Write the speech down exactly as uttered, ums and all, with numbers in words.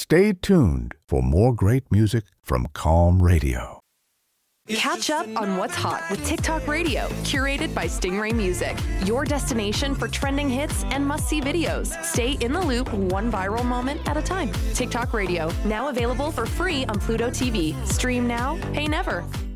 Stay tuned for more great music from Calm Radio. Catch up on what's hot with TikTok Radio, curated by Stingray Music, your destination for trending hits and must-see videos. Stay in the loop, one viral moment at a time. TikTok Radio, now available for free on Pluto T V. Stream now, pay never.